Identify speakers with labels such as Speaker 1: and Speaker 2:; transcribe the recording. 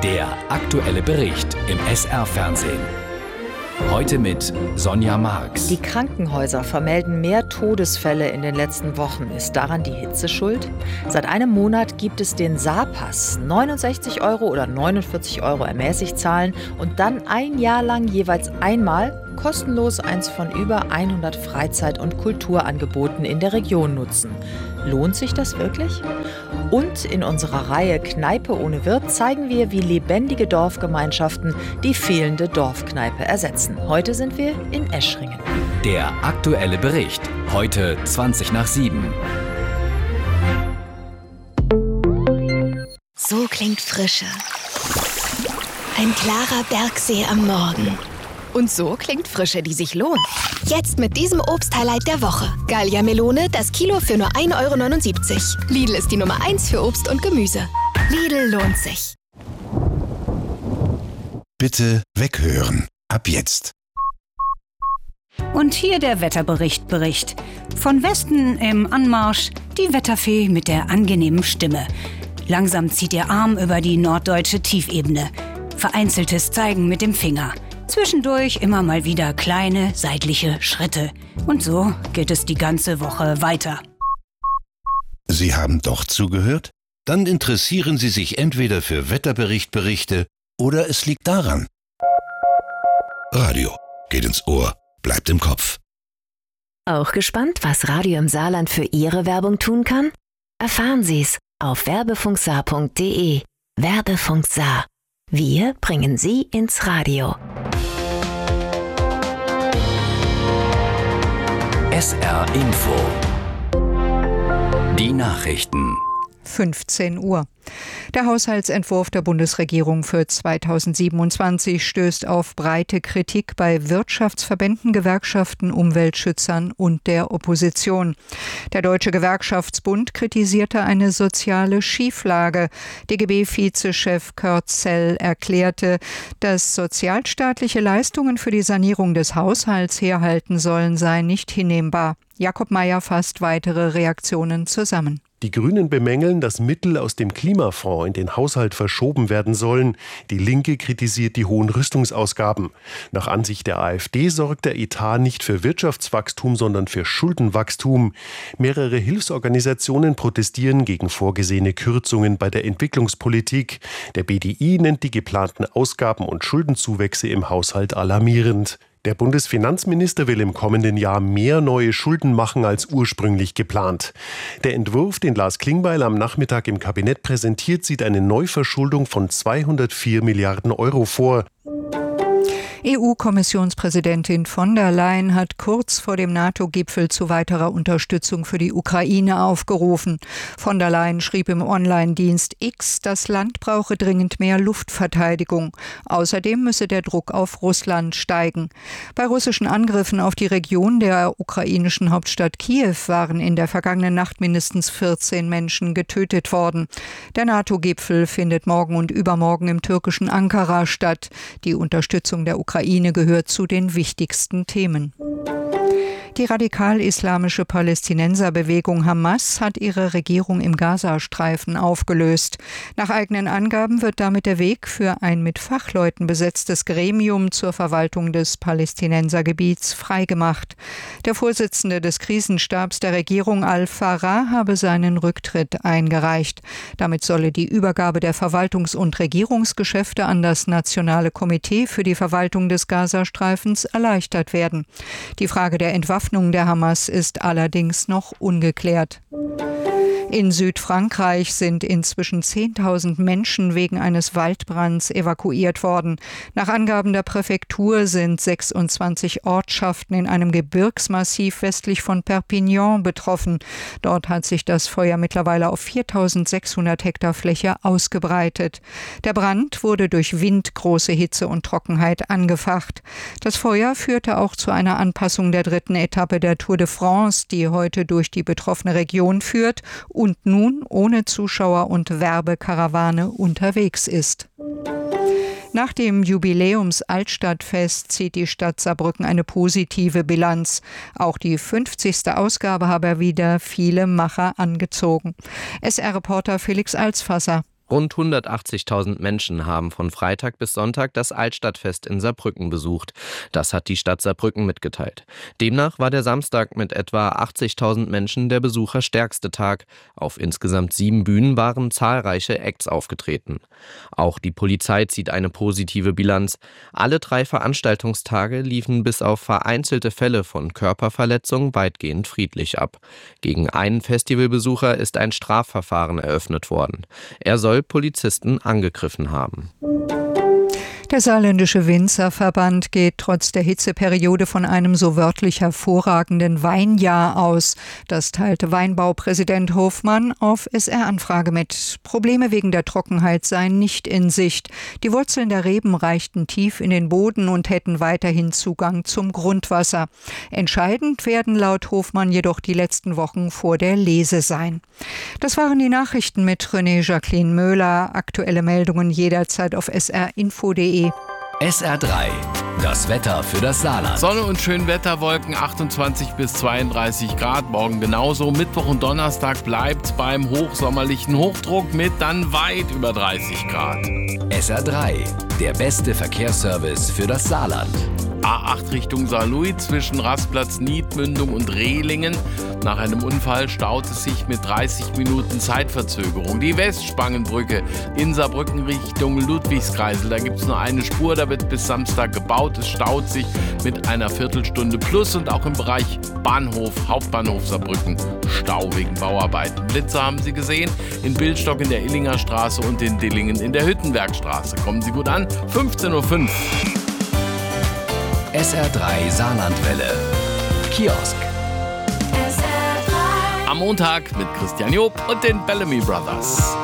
Speaker 1: Der aktuelle Bericht im SR-Fernsehen. Heute mit Sonja Marx.
Speaker 2: Die Krankenhäuser vermelden mehr Todesfälle in den letzten Wochen. Ist daran die Hitze schuld? Seit einem Monat gibt es den Saarpass. 69 € oder 49 € ermäßigt zahlen und dann ein Jahr lang jeweils einmal kostenlos eins von über 100 Freizeit- und Kulturangeboten in der Region nutzen. Lohnt sich das wirklich? Und in unserer Reihe Kneipe ohne Wirt zeigen wir, wie lebendige Dorfgemeinschaften die fehlende Dorfkneipe ersetzen. Heute sind wir in Eschringen.
Speaker 1: Der aktuelle Bericht. Heute 7:20.
Speaker 3: So klingt Frische. Ein klarer Bergsee am Morgen. Und so klingt Frische, die sich lohnt. Jetzt mit diesem Obsthighlight der Woche. Gallia Melone, das Kilo für nur 1,79 €. Lidl ist die Nummer 1 für Obst und Gemüse. Lidl lohnt sich.
Speaker 4: Bitte weghören. Ab jetzt.
Speaker 5: Und hier der Wetterbericht. Von Westen im Anmarsch die Wetterfee mit der angenehmen Stimme. Langsam zieht ihr Arm über die norddeutsche Tiefebene. Vereinzeltes Zeigen mit dem Finger. Zwischendurch immer mal wieder kleine seitliche Schritte. Und so geht es die ganze Woche weiter.
Speaker 4: Sie haben doch zugehört? Dann interessieren Sie sich entweder für Wetterberichte oder es liegt daran. Radio geht ins Ohr, bleibt im Kopf.
Speaker 6: Auch gespannt, was Radio im Saarland für Ihre Werbung tun kann? Erfahren Sie es auf werbefunksaar.de. Werbefunk Saar. Wir bringen Sie ins Radio.
Speaker 1: SR Info. Die Nachrichten.
Speaker 7: 15 Uhr. Der Haushaltsentwurf der Bundesregierung für 2027 stößt auf breite Kritik bei Wirtschaftsverbänden, Gewerkschaften, Umweltschützern und der Opposition. Der Deutsche Gewerkschaftsbund kritisierte eine soziale Schieflage. DGB-Vizechef Kurt Zell erklärte, dass sozialstaatliche Leistungen für die Sanierung des Haushalts herhalten sollen, sei nicht hinnehmbar. Jakob Mayer fasst weitere Reaktionen zusammen.
Speaker 8: Die Grünen bemängeln, dass Mittel aus dem Klimafonds in den Haushalt verschoben werden sollen. Die Linke kritisiert die hohen Rüstungsausgaben. Nach Ansicht der AfD sorgt der Etat nicht für Wirtschaftswachstum, sondern für Schuldenwachstum. Mehrere Hilfsorganisationen protestieren gegen vorgesehene Kürzungen bei der Entwicklungspolitik. Der BDI nennt die geplanten Ausgaben und Schuldenzuwächse im Haushalt alarmierend. Der Bundesfinanzminister will im kommenden Jahr mehr neue Schulden machen als ursprünglich geplant. Der Entwurf, den Lars Klingbeil am Nachmittag im Kabinett präsentiert, sieht eine Neuverschuldung von 204 Milliarden € vor.
Speaker 7: EU-Kommissionspräsidentin von der Leyen hat kurz vor dem NATO-Gipfel zu weiterer Unterstützung für die Ukraine aufgerufen. Von der Leyen schrieb im Online-Dienst X, das Land brauche dringend mehr Luftverteidigung. Außerdem müsse der Druck auf Russland steigen. Bei russischen Angriffen auf die Region der ukrainischen Hauptstadt Kiew waren in der vergangenen Nacht mindestens 14 Menschen getötet worden. Der NATO-Gipfel findet morgen und übermorgen im türkischen Ankara statt. Die Unterstützung der Ukraine gehört zu den wichtigsten Themen. Die radikal-islamische Palästinenserbewegung Hamas hat ihre Regierung im Gazastreifen aufgelöst. Nach eigenen Angaben wird damit der Weg für ein mit Fachleuten besetztes Gremium zur Verwaltung des Palästinensergebiets freigemacht. Der Vorsitzende des Krisenstabs der Regierung Al-Farah habe seinen Rücktritt eingereicht. Damit solle die Übergabe der Verwaltungs- und Regierungsgeschäfte an das Nationale Komitee für die Verwaltung des Gazastreifens erleichtert werden. Die Frage der Entwaffnung der Hamas ist allerdings noch ungeklärt. In Südfrankreich sind inzwischen 10.000 Menschen wegen eines Waldbrands evakuiert worden. Nach Angaben der Präfektur sind 26 Ortschaften in einem Gebirgsmassiv westlich von Perpignan betroffen. Dort hat sich das Feuer mittlerweile auf 4.600 Hektar Fläche ausgebreitet. Der Brand wurde durch Wind, große Hitze und Trockenheit angefacht. Das Feuer führte auch zu einer Anpassung der dritten Etappe der Tour de France, die heute durch die betroffene Region führt und nun ohne Zuschauer und Werbekarawane unterwegs ist. Nach dem Jubiläums-Altstadtfest zieht die Stadt Saarbrücken eine positive Bilanz. Auch die 50. Ausgabe habe wieder viele Macher angezogen. SR-Reporter Felix Alsfasser.
Speaker 9: Rund 180.000 Menschen haben von Freitag bis Sonntag das Altstadtfest in Saarbrücken besucht. Das hat die Stadt Saarbrücken mitgeteilt. Demnach war der Samstag mit etwa 80.000 Menschen der besucherstärkste Tag. Auf insgesamt 7 Bühnen waren zahlreiche Acts aufgetreten. Auch die Polizei zieht eine positive Bilanz. Alle 3 Veranstaltungstage liefen bis auf vereinzelte Fälle von Körperverletzungen weitgehend friedlich ab. Gegen einen Festivalbesucher ist ein Strafverfahren eröffnet worden. Er soll Polizisten angegriffen haben.
Speaker 7: Der Saarländische Winzerverband geht trotz der Hitzeperiode von einem so wörtlich hervorragenden Weinjahr aus. Das teilte Weinbaupräsident Hofmann auf SR-Anfrage mit. Probleme wegen der Trockenheit seien nicht in Sicht. Die Wurzeln der Reben reichten tief in den Boden und hätten weiterhin Zugang zum Grundwasser. Entscheidend werden laut Hofmann jedoch die letzten Wochen vor der Lese sein. Das waren die Nachrichten mit René Jacqueline Möhler. Aktuelle Meldungen jederzeit auf srinfo.de.
Speaker 1: SR3, das Wetter für das Saarland.
Speaker 10: Sonne und Schönwetterwolken, 28 bis 32 Grad, morgen genauso. Mittwoch und Donnerstag bleibt beim hochsommerlichen Hochdruck mit dann weit über 30 Grad.
Speaker 1: SR3, der beste Verkehrsservice für das Saarland.
Speaker 10: A8 Richtung Saarlouis zwischen Rastplatz Niedmündung und Rehlingen. Nach einem Unfall staut es sich mit 30 Minuten Zeitverzögerung. Die Westspangenbrücke in Saarbrücken Richtung Ludwigskreisel. Da gibt es nur eine Spur, da wird bis Samstag gebaut. Es staut sich mit einer Viertelstunde plus und auch im Bereich Bahnhof, Hauptbahnhof Saarbrücken Stau wegen Bauarbeiten. Blitze haben Sie gesehen in Bildstock in der Illinger Straße und in Dillingen in der Hüttenbergstraße. Kommen Sie gut an, 15:05 Uhr.
Speaker 1: SR3 Saarlandwelle. Kiosk.
Speaker 10: Am Montag mit Christian Job und den Bellamy Brothers.